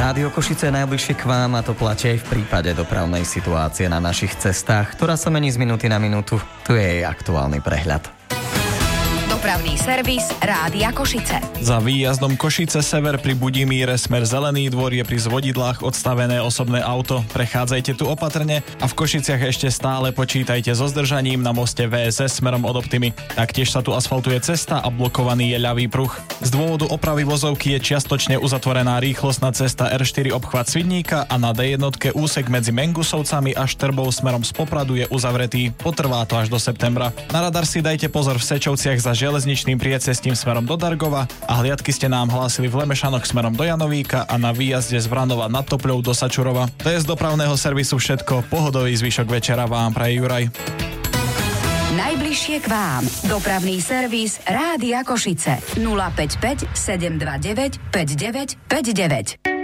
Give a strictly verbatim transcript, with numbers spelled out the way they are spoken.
Rádio Košice je najbližšie k vám a to platí aj v prípade dopravnej situácie na našich cestách, ktorá sa mení z minúty na minútu. Tu je jej aktuálny prehľad. Dopravný servis Rádia Košice. Za výjazdom Košice sever pri Budimíre smer Zelený dvor je pri zvodidlách odstavené osobné auto. Prechádzajte tu opatrne a v Košiciach ešte stále počítajte so zdržaním na moste vé es es smerom od Optimy. Taktiež sa tu asfaltuje cesta a blokovaný je ľavý pruh. Z dôvodu opravy vozovky je čiastočne uzatvorená rýchlostná cesta er štyri obchvat Svidníka a na dé jedna úsek medzi Mengusovcami a Štrbou smerom z Popradu je uzavretý. Potrvá to až do septembra. Na radar si dajte pozor v Sečovciach za železničným priecestím smerom do Dargova a hliadky ste nám hlásili v Lemešanoch smerom do Janovíka a na výjazde z Vranova nad Topľou do Sačurova. To je z dopravného servisu všetko. Pohodový zvyšok večera vám praje Juraj. Najbližšie k vám. Dopravný servis Rádia Košice. nula päť päť sedem dva deväť päť deväť päť deväť.